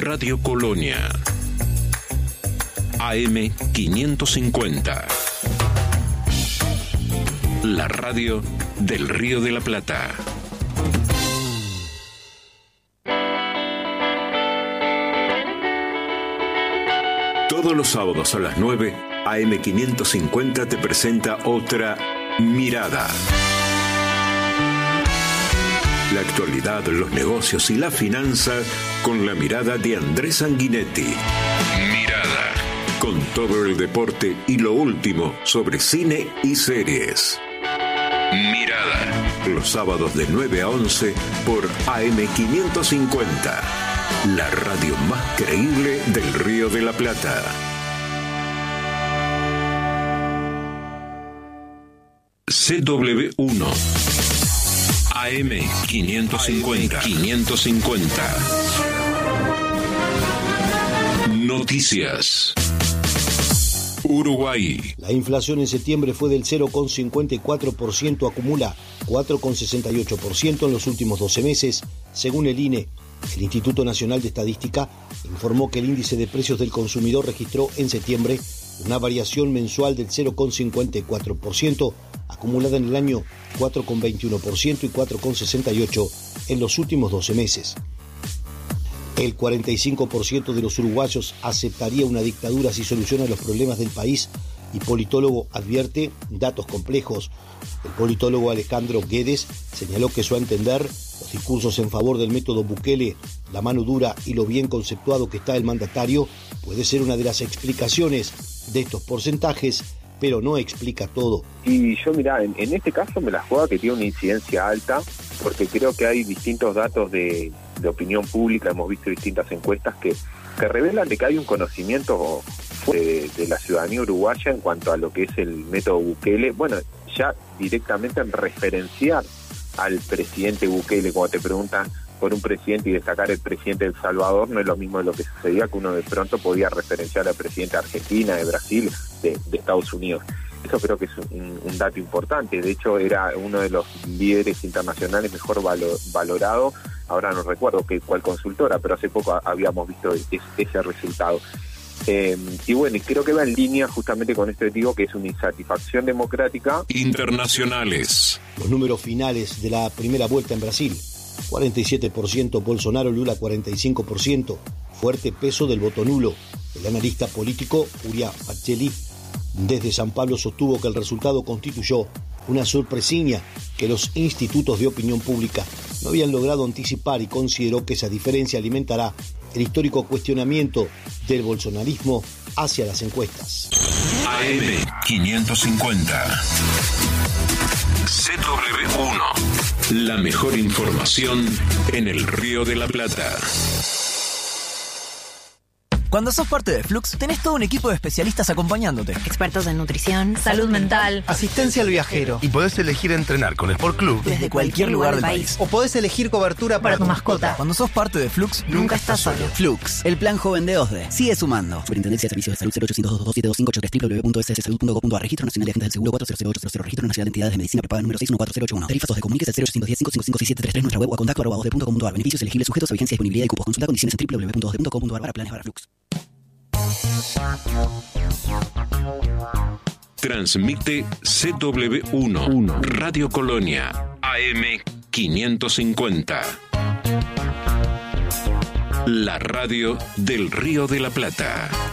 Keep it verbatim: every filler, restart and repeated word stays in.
Radio Colonia. A M quinientos cincuenta. La radio del Río de la Plata. Todos los sábados a las nueve, A M quinientos cincuenta te presenta otra Mirada. La actualidad, los negocios y la finanza con la mirada de Andrés Sanguinetti. Mirada. Con todo el deporte y lo último sobre cine y series. Mirada. Los sábados de nueve a once por A M quinientos cincuenta. La radio más creíble del Río de la Plata. C W uno. A M quinientos cincuenta. quinientos cincuenta. Noticias. Uruguay. La inflación en septiembre fue del cero coma cincuenta y cuatro por ciento, acumula cuatro coma sesenta y ocho por ciento en los últimos doce meses, según el I N E. El Instituto Nacional de Estadística informó que el índice de precios del consumidor registró en septiembre una variación mensual del cero coma cincuenta y cuatro por ciento, acumulada en el año cuatro coma veintiuno por ciento y cuatro coma sesenta y ocho por ciento en los últimos doce meses. El cuarenta y cinco por ciento de los uruguayos aceptaría una dictadura si soluciona los problemas del país y politólogo advierte datos complejos. El politólogo Alejandro Guedes señaló que, a su entender, los discursos en favor del método Bukele, la mano dura y lo bien conceptuado que está el mandatario puede ser una de las explicaciones de estos porcentajes, pero no explica todo. Y yo, mirá, en, en este caso me la juego que tiene una incidencia alta, porque creo que hay distintos datos de, de opinión pública, hemos visto distintas encuestas que, que revelan de que hay un conocimiento de, de la ciudadanía uruguaya en cuanto a lo que es el método Bukele, bueno, ya directamente en referenciar al presidente Bukele. Cuando te preguntan por un presidente y destacar el presidente de El Salvador, no es lo mismo de lo que sucedía, que uno de pronto podía referenciar al presidente de Argentina, de Brasil, de, de Estados Unidos. Eso creo que es un, un dato importante. De hecho, era uno de los líderes internacionales mejor valo, valorado. Ahora no recuerdo que cuál consultora, pero hace poco habíamos visto es, ese resultado. Eh, y bueno, creo que va en línea justamente con este digo que es una insatisfacción democrática. Internacionales. Los números finales de la primera vuelta en Brasil: cuarenta y siete por ciento Bolsonaro, Lula cuarenta y cinco por ciento, fuerte peso del voto nulo. El analista político Uriah Pacelli desde San Pablo sostuvo que el resultado constituyó una sorpresiña que los institutos de opinión pública no habían logrado anticipar, y consideró que esa diferencia alimentará el histórico cuestionamiento del bolsonarismo hacia las encuestas. A M quinientos cincuenta. C W uno. La mejor información en el Río de la Plata. Cuando sos parte de Flux, tenés todo un equipo de especialistas acompañándote. Expertos en nutrición, salud mental, asistencia al viajero. Y podés elegir entrenar con Sport Club desde cualquier lugar del país. O podés elegir cobertura para, para tu mascota. Cuando sos parte de Flux, nunca, nunca estás solo. Flux, el plan joven de OSDE. Sigue sumando. Superintendencia de Servicios de Salud cero ochocientos dos dos siete dos cinco ocho tres w w w punto s s salud punto gov punto a r. Registro Nacional de Agentes del Seguro cuatro cero cero ocho cero cero. Registro Nacional de Entidades de Medicina Prepaga número seis uno cuatro cero ocho uno. Tarifas OSDE. Comuníquese al cero ochocientos diez cinco cinco cinco siete tres tres. Nuestra web o a contacto arroba osde punto com punto a r. Beneficios elegibles sujetos a vigencia, disponibilidad y cupos. Consulta condiciones en w w w punto osde punto com punto a r para planes para Flux. Transmite C W uno, Radio Colonia, A M quinientos cincuenta. La radio del Río de la Plata.